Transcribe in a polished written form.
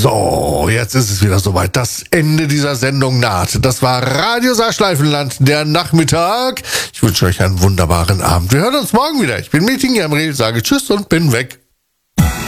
So, jetzt ist es wieder soweit. Das Ende dieser Sendung naht. Das war Radio Saarschleifenland, der Nachmittag. Ich wünsche euch einen wunderbaren Abend. Wir hören uns morgen wieder. Ich bin Meeting Jamril, sage Tschüss und bin weg.